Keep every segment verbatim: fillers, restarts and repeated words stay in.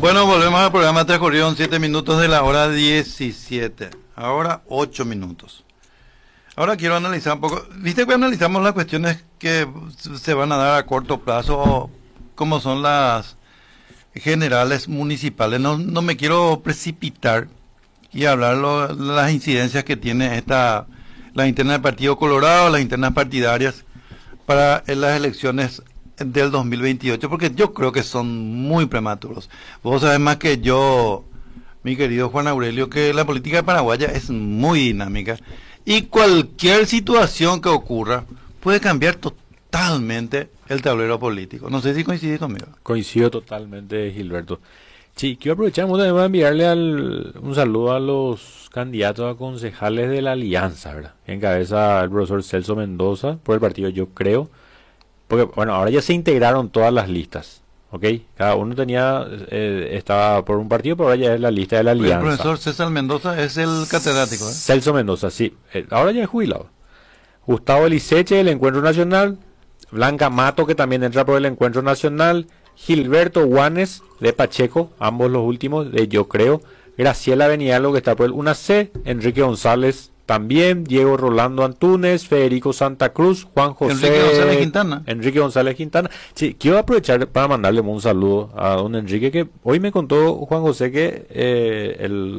Bueno, volvemos al programa. Transcurrieron siete minutos de la hora diecisiete. Ahora ocho minutos. Ahora quiero analizar un poco. Viste que analizamos las cuestiones que se van a dar a corto plazo, como son las generales municipales. No, no me quiero precipitar y hablar lo, las incidencias que tiene esta, la interna del Partido Colorado, las internas partidarias para en las elecciones del dos mil veintiocho, porque yo creo que son muy prematuros. Vos sabés más que yo, mi querido Juan Aurelio, que la política paraguaya es muy dinámica y cualquier situación que ocurra puede cambiar totalmente el tablero político. No sé si coincidís conmigo. Coincido totalmente, Gilberto. Sí, quiero aprovechar también para enviarle al, un saludo a los candidatos a concejales de la Alianza, ¿verdad? Encabeza el profesor Celso Mendoza por el partido Yo Creo. Porque, bueno, ahora ya se integraron todas las listas, ¿ok? Cada uno tenía, eh, estaba por un partido, pero ahora ya es la lista de la Alianza. El profesor César Mendoza es el catedrático, ¿eh? Celso Mendoza, sí. Eh, ahora ya es jubilado. Gustavo Eliseche, del Encuentro Nacional. Blanca Mato, que también entra por el Encuentro Nacional. Gilberto Guanes, de Pacheco, ambos los últimos, de Yo Creo. Graciela Benialo, que está por el U N A C. Enrique González, también. Diego Rolando Antunes, Federico Santa Cruz, Juan José... Enrique González Quintana. Enrique González Quintana. Sí, quiero aprovechar para mandarle un saludo a don Enrique, que hoy me contó Juan José que eh,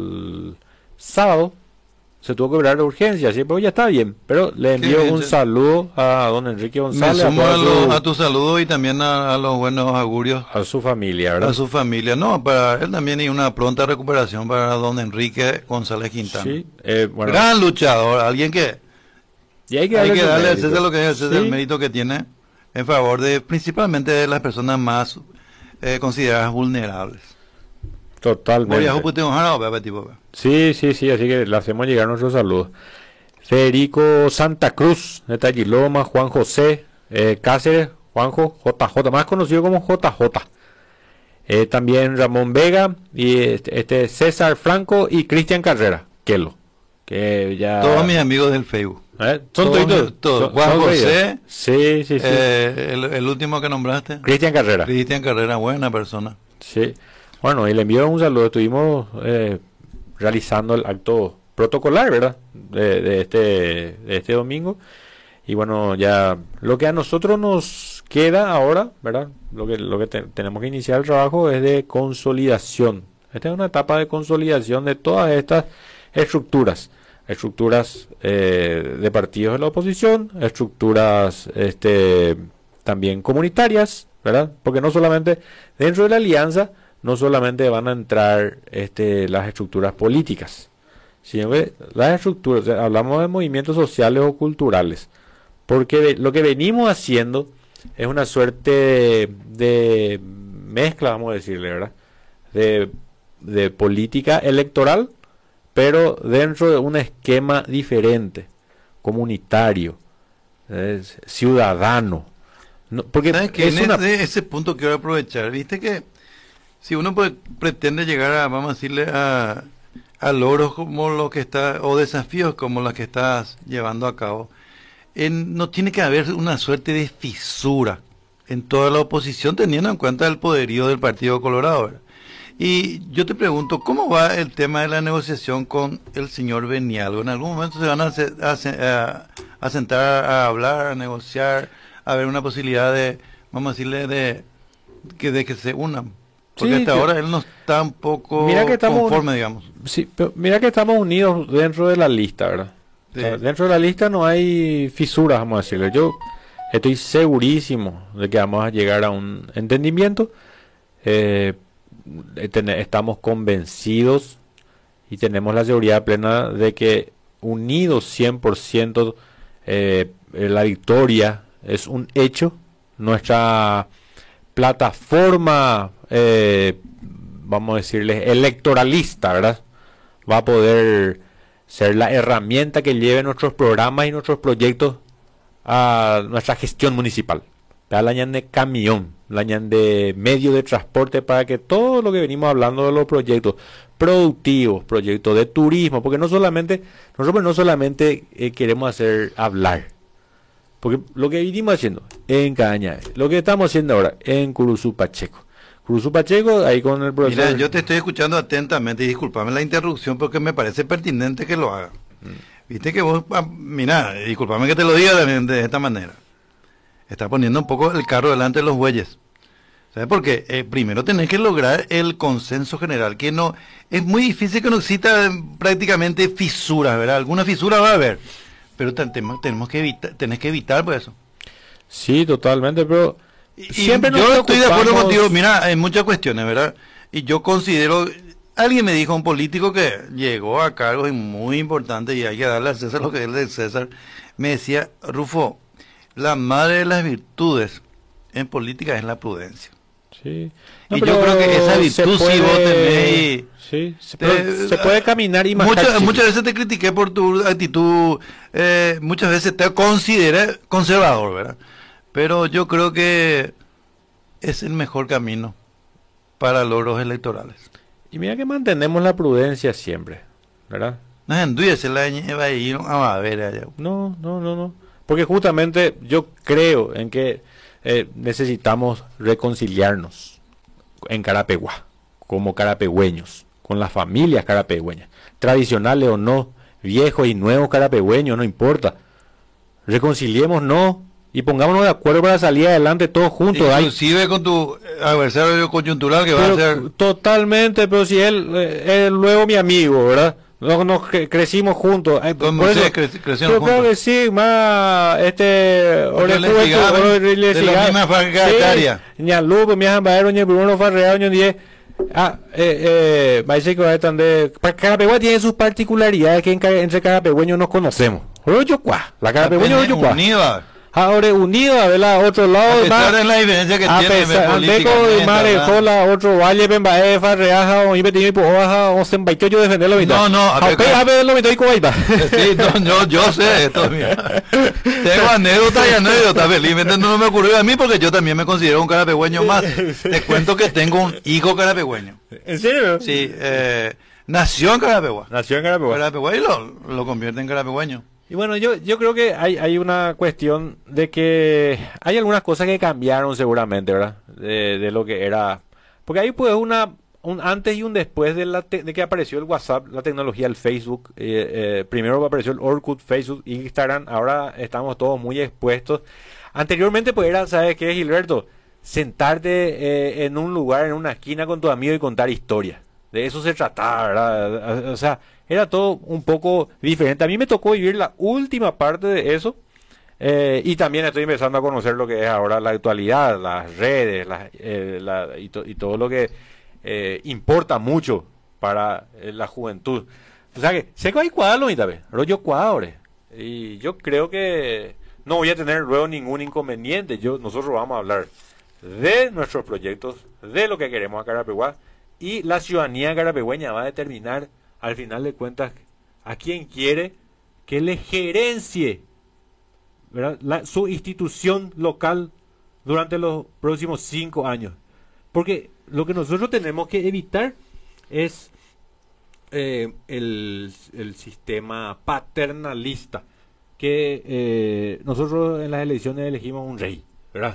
el sábado se tuvo que operar de urgencia, ¿sí? Pero ya está bien. Pero le envío un saludo a don Enrique González. Me sumo a, a, lo, su, a tu saludo y también a, a los buenos augurios. A su familia, ¿verdad? A su familia. No, para él también y una pronta recuperación para don Enrique González Quintana. Sí, eh, bueno. Gran luchador, alguien que... Y hay que darle, hay que darle al César lo que es el, César, sí. el mérito que tiene en favor de principalmente de las personas más eh, consideradas vulnerables. Totalmente. Sí, sí, sí, así que le hacemos llegar nuestros saludos. Federico Santa Cruz, de Talliloma, Juan José eh, Cáceres, Juanjo, J J, más conocido como J J. Eh, también Ramón Vega, y este, este César Franco y Cristian Carrera, Kelo. Que ya... Todos mis amigos del Facebook. ¿Eh? Son todos. Todo. Juan son José, sí, sí, sí. Eh, el, el último que nombraste. Cristian Carrera. Cristian Carrera, buena persona. Sí. Bueno, y le envío un saludo. Estuvimos eh, realizando el acto protocolar, ¿verdad? De, de este de este domingo. Y bueno, ya lo que a nosotros nos queda ahora, ¿verdad? Lo que lo que te, tenemos que iniciar el trabajo es de consolidación. Esta es una etapa de consolidación de todas estas estructuras. Estructuras eh, de partidos de la oposición, estructuras este también comunitarias, ¿verdad? Porque no solamente dentro de la alianza no solamente van a entrar este, las estructuras políticas, sino que las estructuras, o sea, hablamos de movimientos sociales o culturales, porque lo que venimos haciendo es una suerte de, de mezcla, vamos a decirle, ¿verdad? De, de política electoral, pero dentro de un esquema diferente, comunitario, es, ciudadano. No, porque ¿sabes qué? es En una... ese, ese punto quiero aprovechar, viste que si uno puede, pretende llegar a, vamos a decirle, a, a logros como lo que está, o desafíos como los que estás llevando a cabo, en, no tiene que haber una suerte de fisura en toda la oposición, teniendo en cuenta el poderío del Partido Colorado, ¿verdad? Y yo te pregunto, ¿cómo va el tema de la negociación con el señor Benialgo? ¿En algún momento se van a, a, a, a sentar a hablar, a negociar, a ver una posibilidad de, vamos a decirle, de que, de que se unan? Porque sí, hasta yo, ahora él no está un poco mira que estamos, conforme, digamos. Sí, pero mira que estamos unidos dentro de la lista, ¿verdad? Sí. O sea, dentro de la lista no hay fisuras, vamos a decirle. Yo estoy segurísimo de que vamos a llegar a un entendimiento. Eh, estamos convencidos y tenemos la seguridad plena de que unidos cien por ciento eh, la victoria es un hecho. Nuestra plataforma, eh, vamos a decirle, electoralista, ¿verdad? Va a poder ser la herramienta que lleve nuestros programas y nuestros proyectos a nuestra gestión municipal. La ñan de camión, la ñan de medio de transporte, para que todo lo que venimos hablando de los proyectos productivos, proyectos de turismo, porque no solamente, nosotros no solamente eh, queremos hacer hablar, porque lo que vinimos haciendo en Caña, lo que estamos haciendo ahora en Curuzú Pacheco, Cruzo Pacheco, ahí con el profesor. Mira, yo te estoy escuchando atentamente y discúlpame la interrupción porque me parece pertinente que lo haga. Mm. Viste que vos, ah, mira, discúlpame que te lo diga de, de esta manera. Está poniendo un poco el carro delante de los bueyes. ¿Sabes por qué? Eh, primero tenés que lograr el consenso general, que no, es muy difícil que no exista prácticamente fisuras, ¿verdad? Alguna fisura va a haber, pero tenemos, tenemos que evitar, tenés que evitar por eso. Sí, totalmente, pero y, siempre yo estoy de acuerdo contigo, mira, hay muchas cuestiones, ¿verdad? Y yo considero, alguien me dijo, un político que llegó a cargos muy importantes y hay que darle a César lo que es del César, me decía, Rufo, la madre de las virtudes en política es la prudencia. Sí. No, y yo creo que esa virtud puede, si vos tenés... Sí, se, te, se puede caminar y muchas, muchas, muchas veces te critiqué por tu actitud, eh, muchas veces te consideré conservador, ¿verdad? Pero yo creo que es el mejor camino para logros electorales. Y mira que mantenemos la prudencia siempre, ¿verdad? No es enduyece la va a ir a ver allá. No, no, no, no. Porque justamente yo creo en que Eh, necesitamos reconciliarnos en Carapeguá, como carapegüeños, con las familias carapegüeñas, tradicionales o no, viejos y nuevos carapegüeños, no importa. Reconciliémonos y pongámonos de acuerdo para salir adelante todos juntos. Inclusive con tu adversario coyuntural que pero, va a ser... Totalmente, pero si él es luego mi amigo, ¿verdad? Nos, nos cre crecimos juntos. Ay, por eso, cre crecieron yo juntos. creo que sí, más este Orejueto, de la misma fragataria. Ñalupo, mi jambaero, ñe Bruno Farreado, ñe diez. Ah, eh, eh, parece que va a estar de... Carapegua tiene sus particularidades que en, entre carapegüeños nos conocemos. Rollo cuá, la carapegüeña rollo cuá. Ahora unido a ver a otro lado, a pesar de la diferencia que a tiene pesar de mare jola otro valle pembae farreaja o ibe tiene poaja o se embaito yo defenderlo mitad. No, no, a ver a ver lo mitad y coita. Sí, no, yo yo sé esto, mira. Tengo anécdotas y anécdotas, felizmente no me ocurrió a mí porque yo también me considero un carapegüeño más. Te cuento que tengo un hijo carapegüeño. ¿En serio? Sí, eh, nació en Carapeguá. Nació en Carapeguá. Carapeguá y lo, lo convierte en carapegüeño. Y bueno, yo yo creo que hay hay una cuestión de que hay algunas cosas que cambiaron seguramente, ¿verdad? De, de lo que era... Porque ahí pues una un antes y un después de, la te, de que apareció el WhatsApp, la tecnología, el Facebook. Eh, eh, primero apareció el Orkut, Facebook, Instagram. Ahora estamos todos muy expuestos. Anteriormente pues era, ¿sabes qué, Gilberto? Sentarte eh, en un lugar, en una esquina con tu amigo y contar historias. De eso se trataba, ¿verdad? O sea, era todo un poco diferente. A mí me tocó vivir la última parte de eso eh, y también estoy empezando a conocer lo que es ahora la actualidad, las redes las, eh, la, y, to, y todo lo que eh, importa mucho para eh, la juventud. O sea que, sé que hay cuadros, mi vez, rollo cuadros. Y yo creo que no voy a tener luego ningún inconveniente. Yo, nosotros vamos a hablar de nuestros proyectos, de lo que queremos a Carapeguá. Y la ciudadanía carapegüeña va a determinar, al final de cuentas, a quién quiere que le gerencie, ¿verdad? La, su institución local durante los próximos cinco años. Porque lo que nosotros tenemos que evitar es eh, el, el sistema paternalista, que eh, nosotros en las elecciones elegimos un rey, ¿verdad?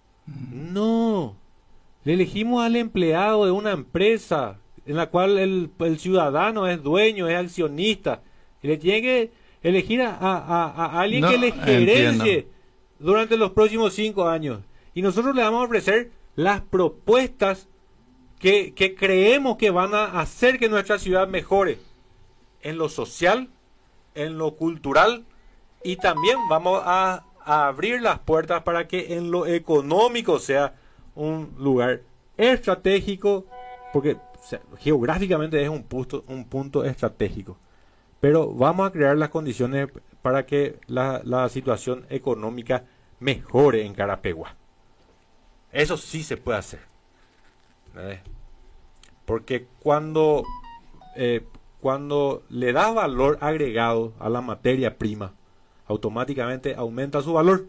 No. Le elegimos al empleado de una empresa en la cual el, el ciudadano es dueño, es accionista. Y le tiene que elegir a, a, a, a alguien no, que le gerencie entiendo. Durante los próximos cinco años. Y nosotros le vamos a ofrecer las propuestas que, que creemos que van a hacer que nuestra ciudad mejore. En lo social, en lo cultural. Y también vamos a, a abrir las puertas para que en lo económico sea un lugar estratégico, porque o sea, geográficamente es un punto, un punto estratégico, pero vamos a crear las condiciones para que la, la situación económica mejore en Carapeguá. Eso sí se puede hacer, ¿eh? Porque cuando eh, cuando le das valor agregado a la materia prima, automáticamente aumenta su valor.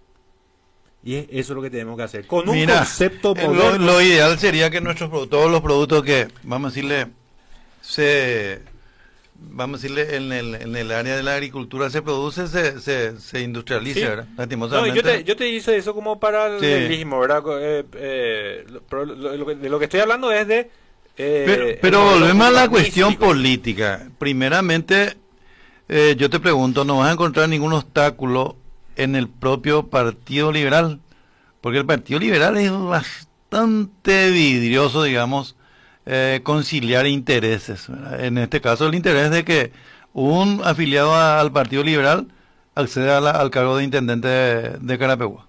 Y eso es lo que tenemos que hacer. Con un Mira, concepto moderno. Lo, lo ideal sería que nuestros todos los productos que, vamos a decirle, se vamos a decirle, en el, en el área de la agricultura se produce, se, se, se industrializa, Sí. ¿verdad? No, Lastimosamente. yo te, yo te hice eso como para el Sí. realismo, ¿verdad? Eh, eh, lo- pero lo- lo que- de lo que estoy hablando es de... eh, Pero, el pero modelo volvemos a la urbanístico. cuestión política. Primeramente, eh, yo te pregunto, ¿no vas a encontrar ningún obstáculo en el propio Partido Liberal? Porque el Partido Liberal es bastante vidrioso, digamos, eh, conciliar intereses, ¿verdad? En este caso, el interés de que un afiliado a- al Partido Liberal acceda a la- al cargo de intendente de, de Carapeguá.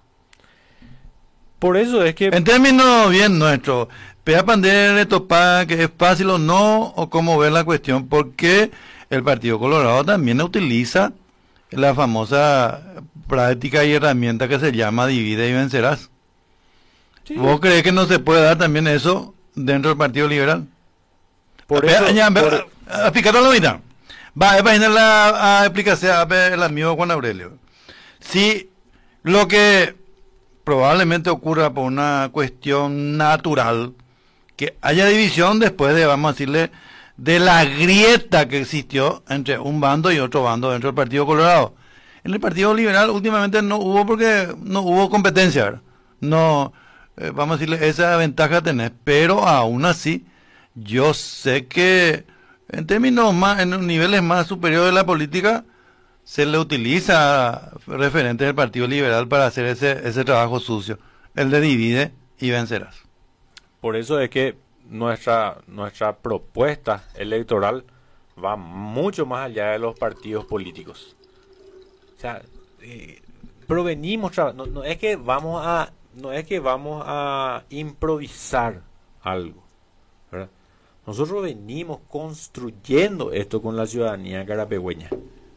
Por eso es que... En términos bien nuestros, pea pandere topa que es fácil o no, o cómo ver la cuestión, porque el Partido Colorado también utiliza la famosa práctica y herramienta que se llama divide y vencerás. Sí, ¿Vos crees que no se puede dar también eso dentro del Partido Liberal? por Vea, eso... ya, vea, por- a- explicarlo a la mitad. Va, imagínate la a explicarse a ver el amigo Juan Aurelio. Si lo que probablemente ocurra por una cuestión natural, que haya división después de, vamos a decirle, de la grieta que existió entre un bando y otro bando dentro del Partido Colorado. En el Partido Liberal últimamente no hubo porque no hubo competencia, ¿verdad? No, eh, vamos a decirle, esa ventaja tenés, pero aún así, yo sé que en términos más, en niveles más superiores de la política, se le utiliza referentes del Partido Liberal para hacer ese, ese trabajo sucio, el de divide y vencerás. Por eso es que nuestra, nuestra propuesta electoral va mucho más allá de los partidos políticos. O sea, eh, provenimos, tra- no, no es que vamos a, no es que vamos a improvisar algo, ¿verdad? Nosotros venimos construyendo esto con la ciudadanía carapegüeña.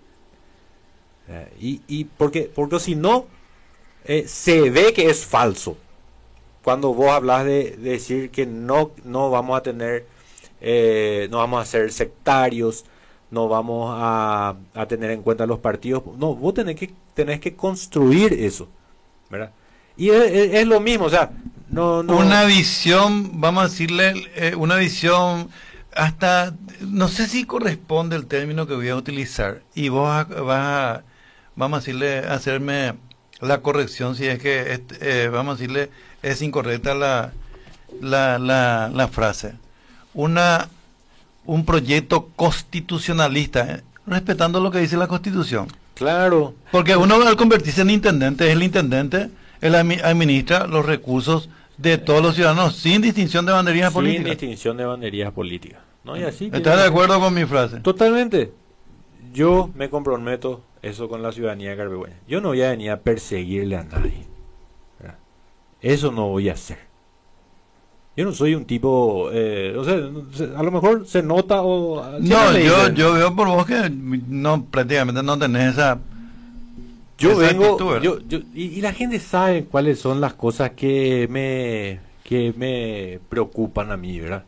Eh, Y, y porque, porque si no, eh, se ve que es falso. Cuando vos hablas de, de decir que no, no vamos a tener, eh, no vamos a ser sectarios, no vamos a, a tener en cuenta los partidos. No, vos tenés que, tenés que construir eso, ¿verdad? Y es, es- es lo mismo, o sea, no, no. Una visión, vamos a decirle, eh, una visión hasta, no sé si corresponde el término que voy a utilizar, y vos a- vas a, vamos a decirle, hacerme la corrección si es que, este, eh, vamos a decirle, es incorrecta la, la, la, la frase. Una, un proyecto constitucionalista, eh, respetando lo que dice la Constitución. Claro, Porque uno al convertirse en intendente, es el intendente, él admi- administra los recursos de todos los ciudadanos, sin distinción de banderías sin políticas. distinción de banderías políticas, ¿no? Y así tiene ¿Estás de que ser. acuerdo con mi frase? Totalmente. Yo me comprometo eso con la ciudadanía carpegüeña. Yo no voy a venir a perseguirle a nadie, ¿verdad? Eso no voy a hacer. Yo no soy un tipo, eh, o sea, no sé, a lo mejor se nota o... siempre No, me yo, dicen, yo veo por vos que no prácticamente no tenés esa... yo esa vengo, actitud, ¿verdad? yo, yo, y, y la gente sabe cuáles son las cosas que me, que me preocupan a mí, ¿verdad?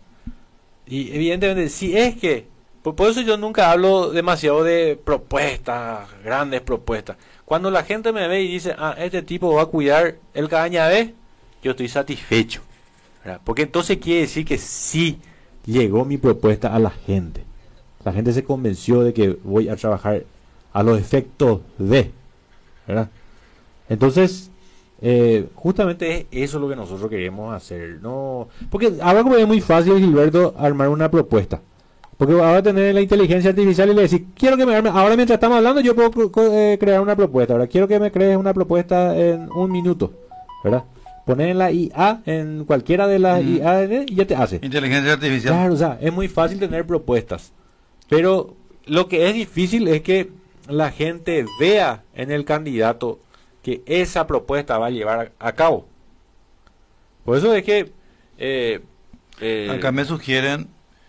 Y evidentemente, si es que, por, por eso yo nunca hablo demasiado de propuestas, grandes propuestas. Cuando la gente me ve y dice, ah, este tipo va a cuidar el Cañabé, yo estoy satisfecho, ¿verdad? Porque entonces quiere decir que sí llegó mi propuesta a la gente. La gente se convenció de que voy a trabajar a los efectos de, ¿verdad? Entonces, eh, justamente es eso lo que nosotros queremos hacer, ¿no? Porque ahora como es muy fácil, Gilberto, armar una propuesta. Porque ahora tener la inteligencia artificial y le decir, quiero que me arme, ahora mientras estamos hablando yo puedo co- co- eh, crear una propuesta, ahora quiero que me crees una propuesta en un minuto, ¿verdad? Poner en la I A, en cualquiera de las Mm. I A y ya te hace. Inteligencia artificial. Claro, o sea, es muy fácil tener propuestas, pero lo que es difícil es que la gente vea en el candidato que esa propuesta va a llevar a, a cabo. Por eso es que... eh, eh, Acá me sugieren,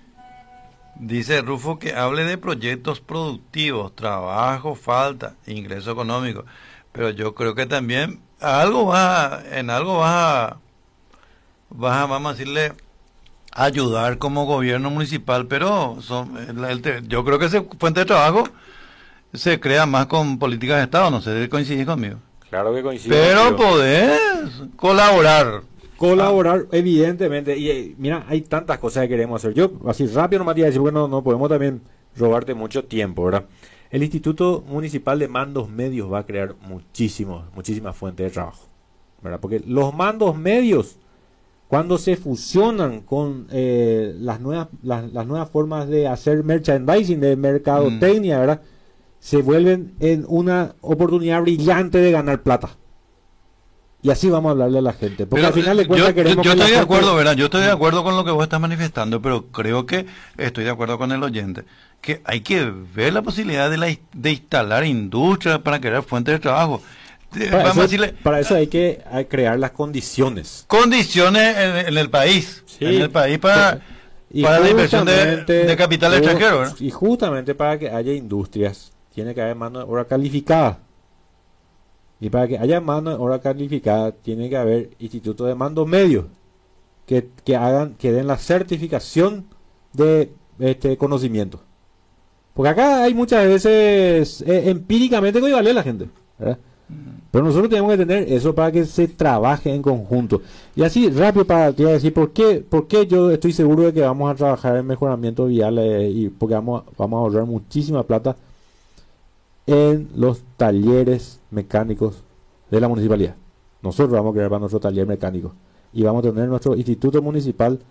dice Rufo, que hable de proyectos productivos, trabajo, falta, ingreso económico. Pero yo creo que también a algo vas a- en algo vas a, vas a, vamos a decirle, ayudar como gobierno municipal, pero son, el- el te- yo creo que ese fuente de trabajo se crea más con políticas de Estado, no sé si coincidís conmigo. claro que coincide. Pero contigo. podés colaborar. Colaborar, evidentemente. Y eh, mira, hay tantas cosas que queremos hacer. Yo, así rápido, no me voy a decir, porque no, no podemos también robarte mucho tiempo, ¿verdad? El Instituto Municipal de Mandos Medios va a crear muchísimos, muchísimas fuentes de trabajo, ¿verdad? Porque los mandos medios, cuando se fusionan con eh, las nuevas las, las nuevas formas de hacer merchandising, de mercadotecnia, mm. ¿verdad? Se vuelven en una oportunidad brillante de ganar plata. Y así vamos a hablarle a la gente. Porque pero, al final de cuentas yo, queremos yo, yo que estoy de gente... acuerdo, ¿verdad? Yo estoy de acuerdo con lo que vos estás manifestando, pero creo que estoy de acuerdo con el oyente. Que hay que ver la posibilidad de, la, de instalar industrias para crear fuentes de trabajo. Para, Vamos eso, a decirle, para eso hay que hay crear las condiciones. Condiciones en, en el país. Sí, en el país para, y para la inversión de, de capital extranjero, ¿verdad? Y justamente para que haya industrias, tiene que haber mano de obra calificada. Y para que haya mano de obra calificada, tiene que haber institutos de mando medios que, que hagan, que den la certificación de este conocimiento. Porque acá hay muchas veces eh, empíricamente que vale la gente, ¿verdad? Pero nosotros tenemos que tener eso para que se trabaje en conjunto. Y así, rápido, para te iba a decir por qué, por qué yo estoy seguro de que vamos a trabajar en mejoramiento vial eh, y porque vamos, vamos a ahorrar muchísima plata en los talleres mecánicos de la municipalidad. Nosotros vamos a crear para nuestro taller mecánico y vamos a tener nuestro instituto municipal